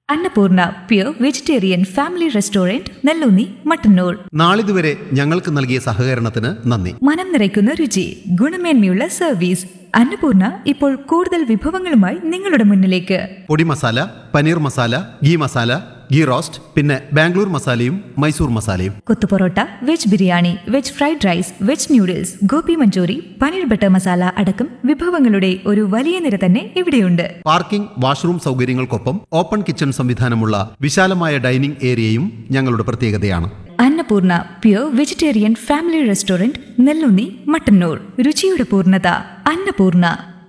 Annapurna pure vegetarian family restaurant Nelloonni Mattannur. നാളിതുവരെ ഞങ്ങൾക്ക് നൽകിയ സഹകരണത്തിന് നന്ദി. മനം നിറയ്ക്കുന്ന രുചി, ഗുണമേന്മയുള്ള സർവീസ്. അന്നപൂർണ ഇപ്പോൾ കൂടുതൽ വിഭവങ്ങളുമായി നിങ്ങളുടെ മുന്നിലേക്ക്. പൊടി മസാല, പനീർ മസാല, ഗീ മസാല, ഗീ റോസ്റ്റ്, പിന്നെ ബാംഗ്ലൂർ മസാലയും മൈസൂർ മസാലയും. Kothu parotta, veg biryani, veg fried rice, veg noodles, Gopi Manchurian, paneer butter masala അടക്കം വിഭവങ്ങളുടെ ഒരു വലിയ നിര തന്നെ ഇവിടെയുണ്ട്. പാർക്കിംഗ്, വാഷ്റൂം സൗകര്യങ്ങൾക്കൊപ്പം ഓപ്പൺ കിച്ചൺ സംവിധാനമുള്ള വിശാലമായ ഡൈനിംഗ് ഏരിയയും ഞങ്ങളുടെ പ്രത്യേകതയാണ്. Annapurna pure vegetarian family restaurant Nelloonni Mattannur. രുചിയുടെ പൂർണ്ണത അന്നപൂർണ.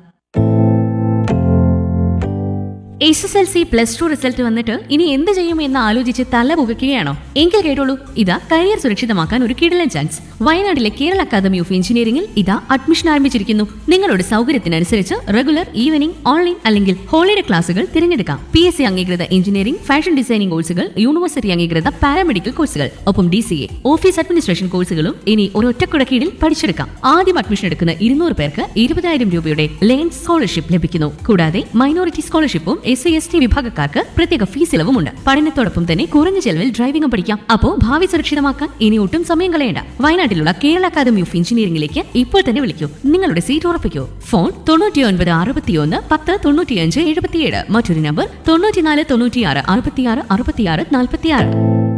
SSLC +2 റിസൾട്ട് വന്നിട്ട് ഇനി എന്ത് ചെയ്യും എന്ന് ആലോചിച്ച് തല പുകയ്ക്കുകയാണോ? എങ്കിൽ കേട്ടോളൂ, ഇതാ കരിയർ സുരക്ഷിതമാക്കാൻ ഒരു കിടിലൻ ചാൻസ്. വയനാട്ടിലെ കേരള അക്കാദമി ഓഫ് എഞ്ചിനീയറിംഗിൽ ഇതാ അഡ്മിഷൻ ആരംഭിച്ചിരിക്കുന്നു. നിങ്ങളുടെ സൗകര്യത്തിനനുസരിച്ച് റെഗുലർ, ഈവനിംഗ്, ഓൺലൈൻ അല്ലെങ്കിൽ ഹോളിഡേ ക്ലാസുകൾ തിരഞ്ഞെടുക്കാം. PSC അംഗീകൃത എഞ്ചിനീയറിംഗ്, ഫാഷൻ ഡിസൈനിംഗ് കോഴ്സുകൾ, യൂണിവേഴ്സിറ്റി അംഗീകൃത പാരാമെഡിക്കൽ കോഴ്സുകൾ, ഒപ്പം DCA, ഓഫീസ് അഡ്മിനിസ്ട്രേഷൻ കോഴ്സുകളും ഇനി ഒരൊറ്റക്കുട കീഴിൽ പഠിച്ചെടുക്കാം. ആദ്യം അഡ്മിഷൻ എടുക്കുന്ന 200 പേർക്ക് 20,000 രൂപയുടെ ലേൺ സ്കോളർഷിപ്പ് ലഭിക്കുന്നു. കൂടാതെ മൈനോറിറ്റി സ്കോളർഷിപ്പും SC/ST വിഭാഗക്കാർക്ക് പ്രത്യേക ഫീസ് ഇളവുമുണ്ട്. പഠനത്തോടൊപ്പം തന്നെ കുറഞ്ഞ ചെലവിൽ ഡ്രൈവിംഗും പഠിക്കാം. അപ്പോൾ ഭാവി സുരക്ഷിതമാക്കാൻ ഇനി ഒട്ടും സമയം കളയണ്ട. വയനാട്ടിലുള്ള കേരള അക്കാദമി ഓഫ് എഞ്ചിനീയറിംഗിലേക്ക് ഇപ്പോൾ തന്നെ വിളിക്കൂ. നിങ്ങളുടെ സീറ്റ് ഉറപ്പിക്കൂ. ഫോൺ 9961 10 95 77. മറ്റൊരു നമ്പർ 94 96 66 66 46.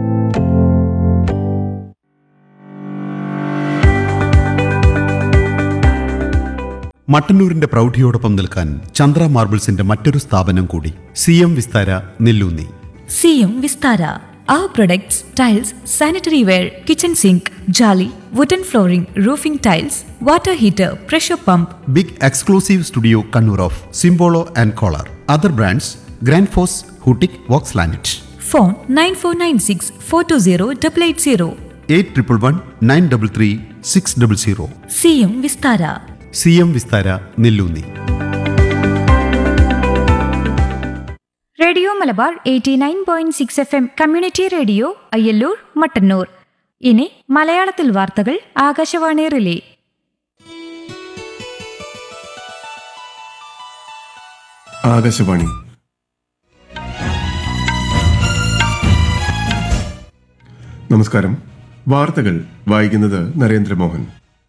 മട്ടന്നൂരിന്റെ പ്രൗഢിയോടൊപ്പം നിൽക്കാൻ ചന്ദ്ര മാർബിൾസിന്റെ മറ്റൊരു സ്ഥാപനം കൂടി, CM Vistara Nelloonni. CM Vistara. Our products, tiles, sanitary ware, kitchen sink, jolly, wooden flooring, roofing tiles, water heater, pressure pump. Big exclusive studio Kannur of സിംബോളോ and collar. Other brands grand FOSS, ഹൂട്ടിക്, Woakes ലാനറ്റ്. Phone 9496 420 880. 8111 933 600. CM Vistara. CM Vistara Nelloonni. Radio Malabar 89.6 FM community radio Ayyallur Mattannur. ഇനി മലയാളത്തിൽ വാർത്തകൾ Akashvani relay. Akashvani. നമസ്കാരം. വാർത്തകൾ വായിക്കുന്നത് നരേന്ദ്രമോഹൻ.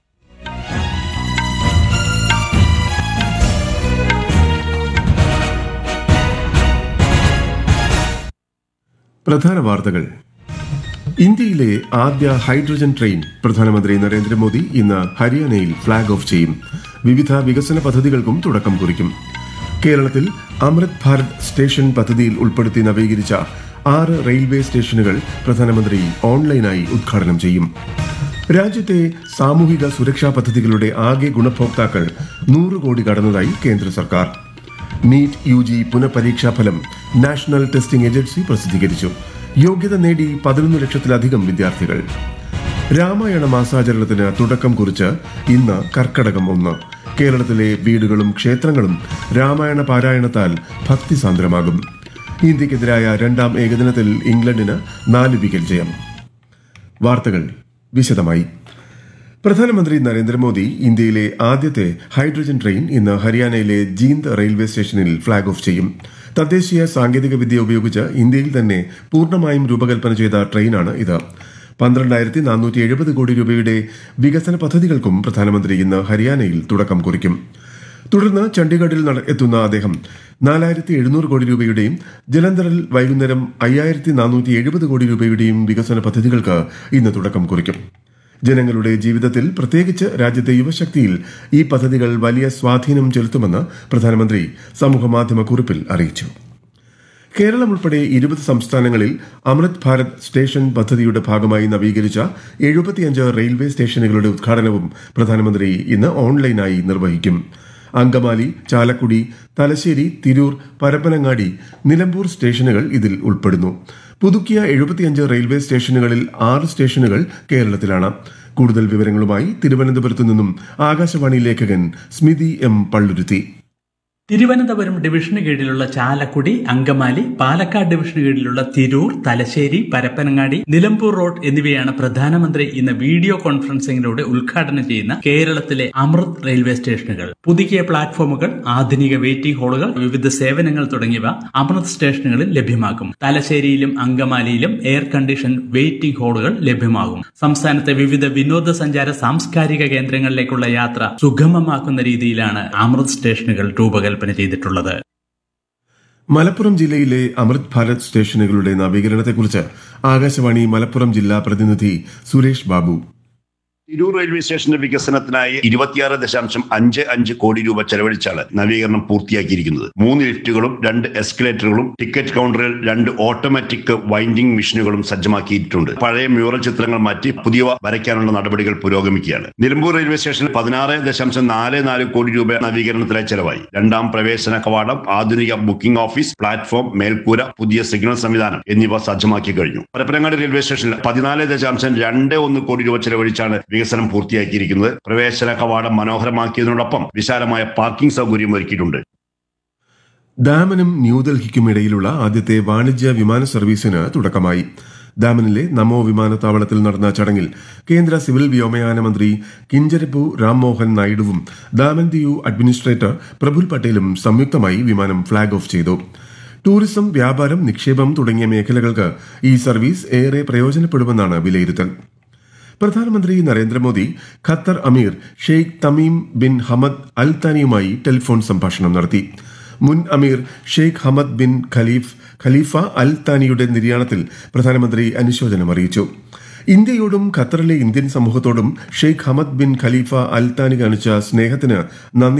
പ്രധാന വാർത്തകൾ. ഇന്ത്യയിലെ ആദ്യ ഹൈഡ്രജൻ ട്രെയിൻ പ്രധാനമന്ത്രി നരേന്ദ്രമോദി ഇന്ന് ഹരിയാനയിൽ ഫ്ളാഗ് ഓഫ് ചെയ്യും. വിവിധ വികസന പദ്ധതികൾക്കും തുടക്കം കുറിക്കും. കേരളത്തിൽ അമൃത് ഭാരത് സ്റ്റേഷൻ പദ്ധതിയിൽ ഉൾപ്പെടുത്തി നവീകരിച്ച 6 റെയിൽവേ സ്റ്റേഷനുകൾ പ്രധാനമന്ത്രി ഓൺലൈനായി ഉദ്ഘാടനം ചെയ്യും. രാജ്യത്തെ സാമൂഹിക സുരക്ഷാ പദ്ധതികളുടെ ആകെ ഗുണഭോക്താക്കൾ 100 കോടി കടന്നതായി കേന്ദ്ര സർക്കാർ. നീറ്റ് UG പുനഃപരീക്ഷാ ഫലം നാഷണൽ ടെസ്റ്റിംഗ് ഏജൻസി പ്രസിദ്ധീകരിച്ചു. യോഗ്യത നേടി 11 ലക്ഷത്തിലധികം വിദ്യാർത്ഥികൾ. രാമായണ മാസാചരണത്തിന് തുടക്കം കുറിച്ച് ഇന്ന് കർക്കടകം 1. കേരളത്തിലെ വീടുകളും ക്ഷേത്രങ്ങളും രാമായണ പാരായണത്താൽ ഭക്തിസാന്ദ്രമാകും. ഇന്ത്യക്കെതിരായ 2ാം ഏകദിനത്തിൽ ഇംഗ്ലണ്ടിന് 4 വിക്കറ്റ് ജയം. വാർത്തകൾ വിശദമായി. പ്രധാനമന്ത്രി നരേന്ദ്രമോദി ഇന്ത്യയിലെ ആദ്യത്തെ ഹൈഡ്രജൻ ട്രെയിൻ ഇന്ന് ഹരിയാനയിലെ ജീന്ദ് റെയിൽവേ സ്റ്റേഷനിൽ ഫ്ളാഗ് ഓഫ് ചെയ്യും. തദ്ദേശീയ സാങ്കേതിക വിദ്യ ഉപയോഗിച്ച് ഇന്ത്യയിൽ തന്നെ പൂർണ്ണമായും രൂപകൽപ്പന ചെയ്ത ട്രെയിനാണ് ഇത്. 12,470 കോടി രൂപയുടെ വികസന പദ്ധതികൾക്കും പ്രധാനമന്ത്രി ഇന്ന് ഹരിയാനയിൽ തുടക്കം കുറിക്കും. തുടർന്ന് ചണ്ഡീഗഡിൽ എത്തുന്ന അദ്ദേഹം 4,700 കോടി രൂപയുടെയും ജലന്ധറിൽ വൈകുന്നേരം 5,470 കോടി രൂപയുടെയും വികസന പദ്ധതികൾക്ക് ഇന്ന് തുടക്കം കുറിക്കും. ജനങ്ങളുടെ ജീവിതത്തിൽ, പ്രത്യേകിച്ച് രാജ്യത്തെ യുവശക്തിയിൽ ഈ പദ്ധതികൾ വലിയ സ്വാധീനം ചെലുത്തുമെന്ന് പ്രധാനമന്ത്രി സമൂഹമാധ്യമ കുറിപ്പിൽ അറിയിച്ചു. കേരളം ഉൾപ്പെടെ 20 സംസ്ഥാനങ്ങളിൽ അമൃത് ഭാരത് സ്റ്റേഷൻ പദ്ധതിയുടെ ഭാഗമായി നവീകരിച്ച 75 റെയിൽവേ സ്റ്റേഷനുകളുടെ ഉദ്ഘാടനവും പ്രധാനമന്ത്രി ഇന്ന് ഓൺലൈനായി നിർവഹിക്കും. അങ്കമാലി, ചാലക്കുടി, തലശ്ശേരി, തിരൂർ, പരപ്പനങ്ങാടി, നിലമ്പൂർ സ്റ്റേഷനുകൾ ഇതിൽ ഉൾപ്പെടുന്നു. പുതുക്കിയ 75 റെയിൽവേ സ്റ്റേഷനുകളിൽ 6 സ്റ്റേഷനുകൾ കേരളത്തിലാണ്. കൂടുതൽ വിവരങ്ങളുമായി തിരുവനന്തപുരത്തു നിന്നും ആകാശവാണി ലേഖകൻ സ്മിതി M. പള്ളുരുത്തി. തിരുവനന്തപുരം ഡിവിഷന് കീഴിലുള്ള ചാലക്കുടി, അങ്കമാലി, പാലക്കാട് ഡിവിഷന് കീഴിലുള്ള തിരൂർ, തലശ്ശേരി, പരപ്പനങ്ങാടി, നിലമ്പൂർ റോഡ് എന്നിവയാണ് പ്രധാനമന്ത്രി ഇന്ന് വീഡിയോ കോൺഫറൻസിംഗിലൂടെ ഉദ്ഘാടനം ചെയ്യുന്ന കേരളത്തിലെ അമൃത് റെയിൽവേ സ്റ്റേഷനുകൾ. പുതുക്കിയ പ്ലാറ്റ്ഫോമുകൾ, ആധുനിക വെയിറ്റിംഗ് ഹാളുകൾ, വിവിധ സേവനങ്ങൾ തുടങ്ങിയവ അമൃത് സ്റ്റേഷനുകളിൽ ലഭ്യമാക്കും. തലശ്ശേരിയിലും അങ്കമാലിയിലും എയർ കണ്ടീഷൻ വെയിറ്റിംഗ് ഹാളുകൾ ലഭ്യമാകും. സംസ്ഥാനത്തെ വിവിധ വിനോദസഞ്ചാര സാംസ്കാരിക കേന്ദ്രങ്ങളിലേക്കുള്ള യാത്ര സുഗമമാക്കുന്ന രീതിയിലാണ് അമൃത് സ്റ്റേഷനുകൾ രൂപകൽപ്പന ചെയ്തിട്ടുള്ളത്. മലപ്പുറം ജില്ലയിലെ അമൃത് ഭാരത് സ്റ്റേഷനുകളുടെ നവീകരണത്തെക്കുറിച്ച് ആകാശവാണി മലപ്പുറം ജില്ലാ പ്രതിനിധി സുരേഷ് ബാബു. തിരൂർ റെയിൽവേ സ്റ്റേഷന്റെ വികസനത്തിനായി 26.55 കോടി രൂപ ചെലവഴിച്ചാണ് നവീകരണം പൂർത്തിയാക്കിയിരിക്കുന്നത്. 3 ലിഫ്റ്റുകളും 2 എസ്കലേറ്ററുകളും ടിക്കറ്റ് കൗണ്ടറിൽ 2 ഓട്ടോമാറ്റിക് വൈൻഡിംഗ് മെഷീനുകളും സജ്ജമാക്കിയിട്ടുണ്ട്. പഴയ മ്യൂറൽ ചിത്രങ്ങൾ മാറ്റി പുതിയവ വരയ്ക്കാനുള്ള നടപടികൾ പുരോഗമിക്കുകയാണ്. നിലമ്പൂർ റെയിൽവേ സ്റ്റേഷനിൽ 16.44 കോടി രൂപ നവീകരണത്തിനായി ചെലവായി. 2ാം പ്രവേശന കവാടം, ആധുനിക ബുക്കിംഗ് ഓഫീസ്, പ്ലാറ്റ്ഫോം, മേൽക്കൂര, പുതിയ സിഗ്നൽ സംവിധാനം എന്നിവ സജ്ജമാക്കി കഴിഞ്ഞു. പരപ്പനങ്ങാടി റെയിൽവേ സ്റ്റേഷനിൽ 14.21 കോടി രൂപ ചെലവഴിച്ചാണ് വികസനം പൂർത്തിയാക്കിയിരിക്കുന്നത്. പ്രവേശന കവാടം മനോഹരമാക്കിയതിനോടൊപ്പം വിശാലമായ പാർക്കിംഗ് സൗകര്യം ഒരുക്കിയിട്ടുണ്ട്. ദാമനും ന്യൂഡൽഹിക്കുമിടയിലുള്ള ആദ്യത്തെ വാണിജ്യ വിമാന സർവീസിന് തുടക്കമായി. ദാമനിലെ നമോ വിമാനത്താവളത്തിൽ നടന്ന ചടങ്ങിൽ കേന്ദ്ര സിവിൽ വ്യോമയാന മന്ത്രി കിഞ്ചരപ്പു രാംമോഹൻ നായിഡുവും ദാമൻ ദിയു അഡ്മിനിസ്ട്രേറ്റർ പ്രഫുൽ പട്ടേലും സംയുക്തമായി വിമാനം ഫ്ളാഗ് ഓഫ് ചെയ്തു. ടൂറിസം, വ്യാപാരം, നിക്ഷേപം തുടങ്ങിയ മേഖലകൾക്ക് ഈ സർവീസ് ഏറെ പ്രയോജനപ്പെടുമെന്നാണ് വിലയിരുത്തൽ. പ്രധാനമന്ത്രി നരേന്ദ്രമോദി ഖത്തർ അമീർ Sheikh Tamim bin Hamad Al താനിയുമായി telephone സംഭാഷണം നടത്തി. മുൻ അമീർ ഷെയ്ഖ് ഹമദ് ബിൻ ഖലീഫ അൽ താനിയുടെ നിര്യാണത്തിൽ പ്രധാനമന്ത്രി അനുശോചനം അറിയിച്ചു. ഇന്ത്യയോടും ഖത്തറിലെ Indian സമൂഹത്തോടും Sheikh Hamad bin Khalifa അൽ താനി കാണിച്ച സ്നേഹത്തിന് നന്ദി